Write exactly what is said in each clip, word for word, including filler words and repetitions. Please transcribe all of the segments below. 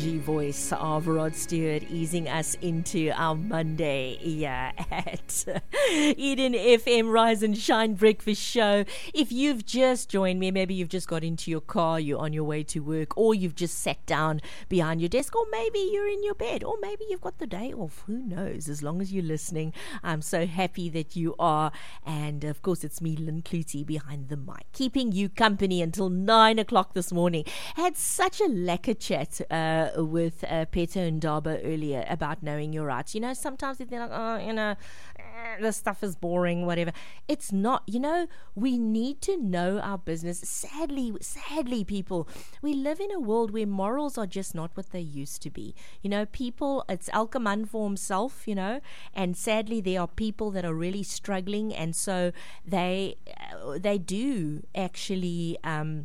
Voice of Rod Stewart easing us into our Monday here at Eden F M Rise and Shine Breakfast Show. If you've just joined me, maybe you've just got into your car, you're on your way to work, or you've just sat down behind your desk, or maybe you're in your bed, or maybe you've got the day off. Who knows? As long as you're listening, I'm so happy that you are. And of course, it's me, Lynn Clutie, behind the mic, keeping you company until nine o'clock this morning. Had such a lekker chat uh, with uh, Peter and Daba earlier about knowing your rights. You know, sometimes they're like, oh, you know, eh, this stuff is boring, whatever. It's not. You know, we need to know our business. Sadly, sadly, people, we live in a world where morals are just not what they used to be. You know, people, it's elke man for himself, you know, and sadly, there are people that are really struggling, and so they, uh, they do actually, um,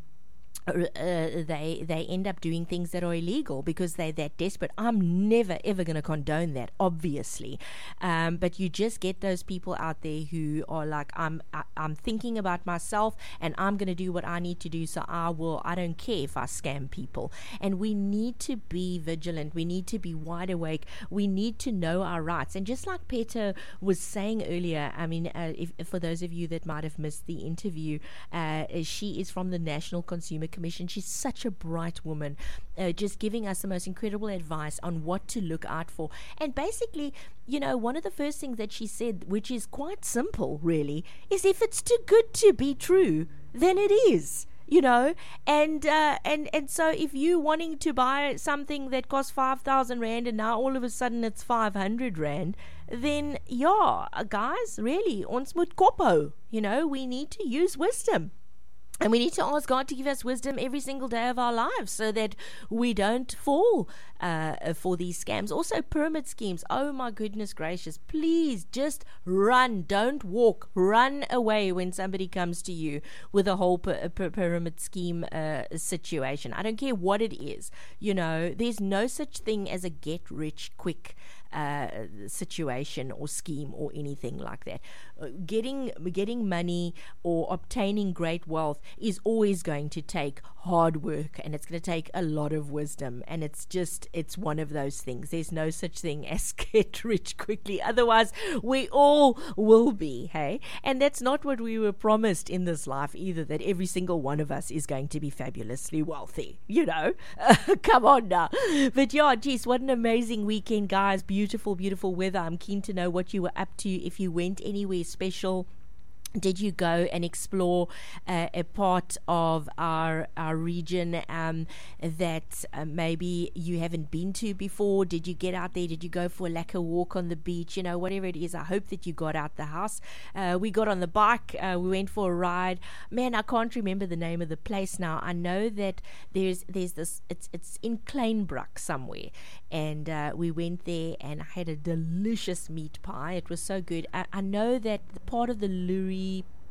Uh, they they end up doing things that are illegal because they're that desperate. I'm never ever going to condone that, obviously, um, but you just get those people out there who are like, I'm I, I'm thinking about myself and I'm going to do what I need to do, so I will. I don't care if I scam people. And we need to be vigilant. We need to be wide awake. We need to know our rights. And just like Peter was saying earlier, I mean, uh, if, for those of you that might have missed the interview, uh, she is from the National Consumer Commission. She's such a bright woman, uh, just giving us the most incredible advice on what to look out for. And basically, you know, one of the first things that she said, which is quite simple really, is if it's too good to be true, then it is. You know, and uh, and and so if you wanting to buy something that costs five thousand rand and now all of a sudden it's five hundred rand, then yeah, guys, really, ons moet kop hou. You know, we need to use wisdom. And we need to ask God to give us wisdom every single day of our lives so that we don't fall uh, for these scams. Also, pyramid schemes. Oh, my goodness gracious. Please just run. Don't walk. Run away when somebody comes to you with a whole p- p- pyramid scheme uh, situation. I don't care what it is. You know, there's no such thing as a get-rich-quick Uh, situation or scheme or anything like that. Uh, getting getting money or obtaining great wealth is always going to take hard work, and it's going to take a lot of wisdom, and it's just it's one of those things. There's no such thing as get rich quickly, otherwise we all will be, hey? And that's not what we were promised in this life either, that every single one of us is going to be fabulously wealthy, you know. Uh, come on now. But yeah, geez, what an amazing weekend, guys. Beautiful, beautiful weather. I'm keen to know what you were up to, if you went anywhere special. Did you go and explore uh, a part of our our region um, that uh, maybe you haven't been to before? Did you get out there? Did you go for a lekker walk on the beach? You know, whatever it is, I hope that you got out the house. Uh, we got on the bike. Uh, we went for a ride. Man, I can't remember the name of the place now. I know that there's there's this. It's it's in Kleinbroek somewhere, and uh, we went there and I had a delicious meat pie. It was so good. I, I know that the part of the Lurie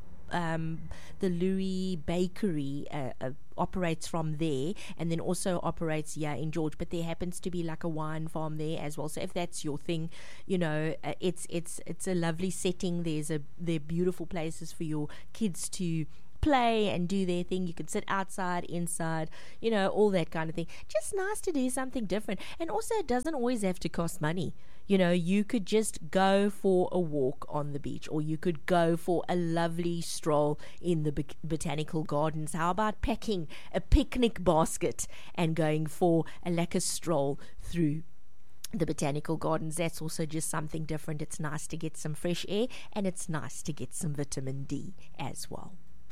Um, the Lurie Bakery uh, uh, operates from there, and then also operates yeah in George, but there happens to be like a wine farm there as well. So if that's your thing, you know, uh, it's it's it's a lovely setting. There's a there are beautiful places for your kids to play and do their thing. You can sit outside, inside, you know, all that kind of thing. Just nice to do something different. And also, it doesn't always have to cost money. You know, you could just go for a walk on the beach, or you could go for a lovely stroll in the Bo- botanical gardens. How about packing a picnic basket and going for a lekker stroll through the botanical gardens? That's also just something different. It's nice to get some fresh air, and it's nice to get some vitamin D as well.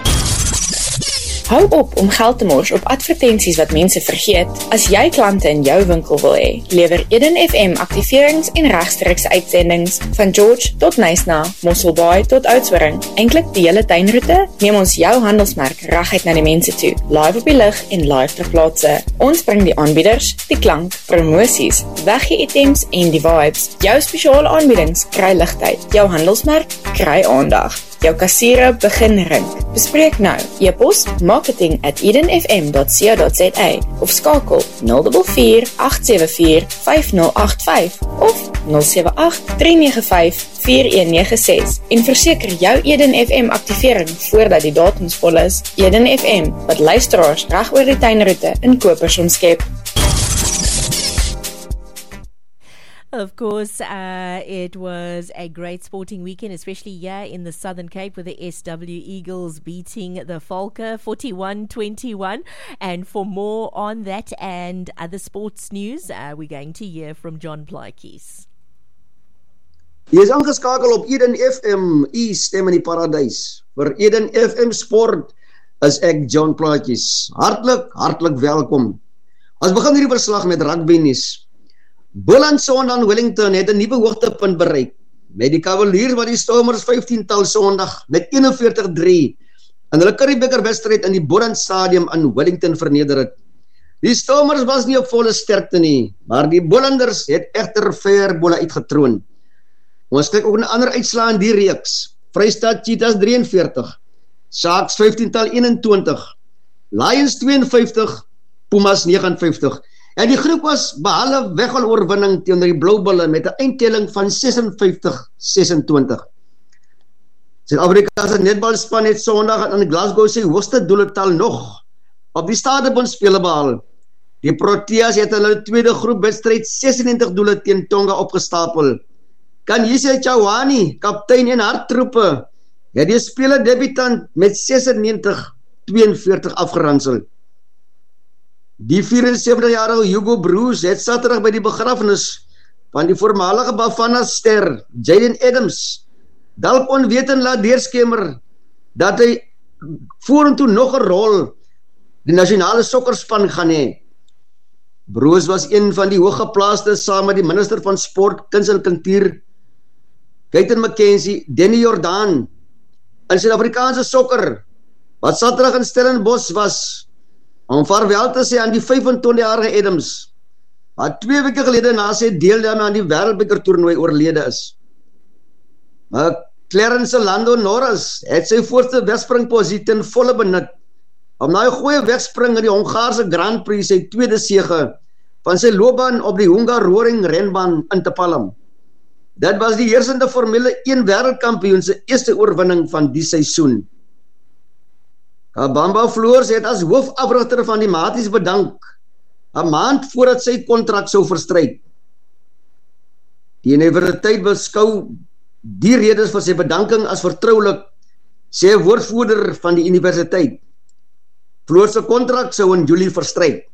Hou op om geld te mors op advertensies wat mense vergeet. As jy klante in jou winkel wil hê, lewer Eden F M aktiverings en regstreekse uitsendings van George tot Nysna, Mosselbaai tot Oudtshoorn. Eintlik die hele tuinroete, neem ons jou handelsmerk reguit na die mense toe, live op die lig en live ter plaatse. Ons bring die aanbieders, die klank, promosies, weggee items en die vibes. Jou spesiale aanbiedings kry ligtheid, jou handelsmerk kry aandag. Jou kassiere begin rink. Bespreek nou. E-pos marketing at eden f m dot co dot za of skakel nul vier vier agt sewe vier vyf nul agt vyf of nul sewe agt drie nege vyf vier een nege ses en verseker jou Eden F M aktivering voordat die datums vol is. Eden F M, wat luisteraars reg oor die tuinroete in kopers omskep. Of course, uh, it was a great sporting weekend, especially here in the Southern Cape with the S W Eagles beating the Falker forty-one twenty-one. And for more on that and other sports news, uh, we're going to hear from John Plaatjes. Jy is aangeskakel op Eden F M, u stem in die paradys. Vir Eden F M Sport is ek John Plaatjes. Hartlik, hartlik welkom. Ons begin hierdie verslag met rugby nuus. Boland Sondag Wellington het 'n nuwe hoogtepunt bereik met die Cavaliers wat die Stormers vyftien-tal Sondag met eenenveertig drie in hulle Currie-beker wedstryd in die Boland Stadium in Wellington verneder het. Die Stormers was nie op volle sterkte nie, maar die Bolanders het egter ver bolle uitgetroon. Ons kyk ook na ander uitslae in die reeks. Vrystaat Cheetahs drieënveertig, Sharks vyftien-tal eenentwintig, Lions tweeënvyftig, Pumas negenenvyftig. En die groep was behalwe weghaloorwinning teenoor die Blou Bulle met 'n eindtelling van sesenvyftig sesentwintig. Suid-Afrika se netbalspan het Sondag in Glasgow sy hoogste doeletal nog op die Stadebondspele behaal. Die Proteas het hulle tweede groepwedstryd sesennegentig doele teen Tonga opgestapel. Kanyise Chawani, kaptein en harttroepe, het die speler debutant met sesennegentig tweeënveertig afgeransel. Die vierensewentig-jarige Hugo Broos het Saterdag by die begrafnis van die voormalige Bafana-ster Jaden Adams dalk onwetend laat deurskemer dat hy vorentoe nog 'n rol die nasionale sokkerspan gaan hê. Broos was een van die hooggeplaastes saam met die minister van sport, kuns en kultuur, Keiten McKenzie, Denny Jordan, in Suid-Afrikaanse sokker, wat Saterdag in Stellenbosch was, om vaarwel te sê aan die vyfentwintig-jarige Adams, wat twee weke gelede na sy deelname aan die Wêreldbeker toernooi oorlede is. Maar Clarence Lando Norris het sy voorste wegspringposisie ten volle benut, om na 'n goeie wegspring in die Hongaarse Grand Prix sy tweede sege van sy loopbaan op die Hungaroring renbaan in te palm. Dit was die heersende Formule een wêreldkampioen se eerste oorwinning van die seisoen. Bamba Floors het as hoofafrigter van die Maties bedank, 'n maand voordat sy kontrak sou verstryk. Die universiteit beskou die redes vir sy bedanking as vertroulik, sê 'n woordvoerder van die universiteit. Floors se kontrak sou in Julie verstryk.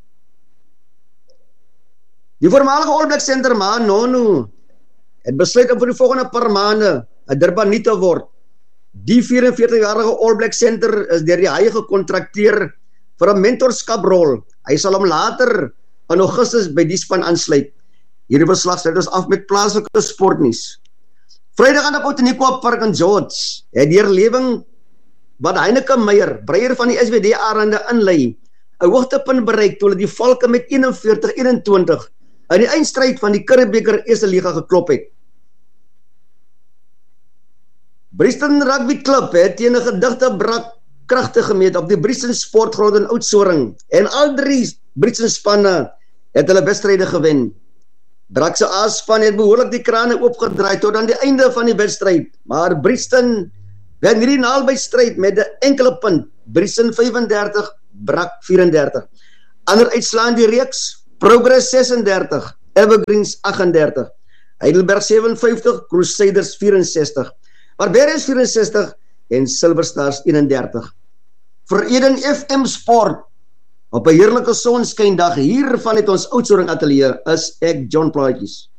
Die voormalige All Black center Ma Nonu het besluit om vir die volgende paar maande 'n Durbaniet te word. Die vierenveertig-jarige All Black center is deur die Haie gekontrakteer vir 'n mentorskaprol. Hy sal hom later in Augustus by die span aansluit. Hierdie verslag sluit ons af met plaaslike sportnuus. Vrydag aan die Botaniqua Park in George het die herlewing wat Heineke Meyer, breier van die S W D Arende inlei, 'n hoogtepunt bereik toe hulle die Valke met eenenveertig eenentwintig in die eindstryd van die Currie-beker Eerste Liga geklop het. Brixton Rugby Club het teen 'n gedigte brak kragte gemeet op die Brixton Sportgrond in Oudtshoorn en al drie Brixton spanne het hulle wedstryde gewen. Brak se A-span het behoorlik die krane oopgedraai tot aan die einde van die wedstryd, maar Brixton wen hierdie naby stryd met 'n enkele punt. Brixton vyfendertig, Brak vierendertig. Ander uitslae in die reeks: Progress sesendertig, Evergreens agtendertig, Heidelberg sewenvyftig, Crusaders vierensestig, Barbarians vierensestig en Silver Stars eenendertig. Vir Eden F M Sport op 'n heerlike sonskyndag hier vanuit ons Oudtshoorn ateljee is ek John Plaatjes.